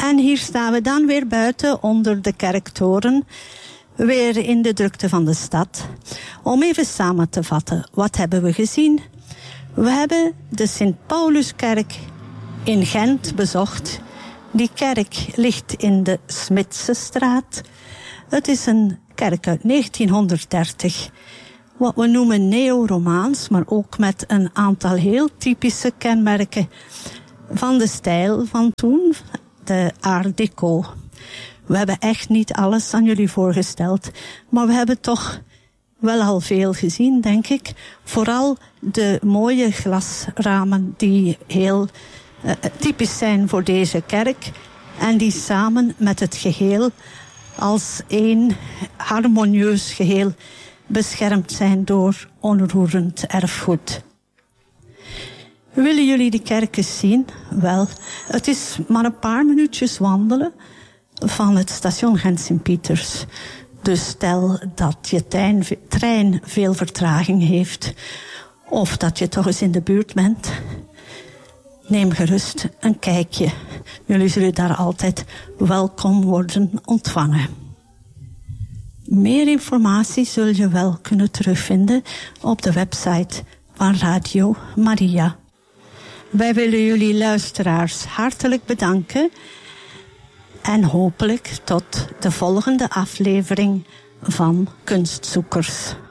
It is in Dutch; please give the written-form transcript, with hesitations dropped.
En hier staan we dan weer buiten onder de kerktoren, weer in de drukte van de stad. Om even samen te vatten, wat hebben we gezien? We hebben de Sint-Pauluskerk in Gent bezocht. Die kerk ligt in de Smitsestraat. Het is een kerk uit 1930, wat we noemen neo-romaans, maar ook met een aantal heel typische kenmerken van de stijl van toen, de Art Deco. We hebben echt niet alles aan jullie voorgesteld, maar we hebben toch wel al veel gezien, denk ik. Vooral de mooie glasramen die heel typisch zijn voor deze kerk en die samen met het geheel als één harmonieus geheel beschermd zijn door onroerend erfgoed. Willen jullie de kerk eens zien? Wel, het is maar een paar minuutjes wandelen van het station Gent-Sint-Pieters. Dus stel dat je trein veel vertraging heeft, of dat je toch eens in de buurt bent, neem gerust een kijkje. Jullie zullen daar altijd welkom worden ontvangen. Meer informatie zul je wel kunnen terugvinden op de website van Radio Maria. Wij willen jullie luisteraars hartelijk bedanken en hopelijk tot de volgende aflevering van Kunstzoekers.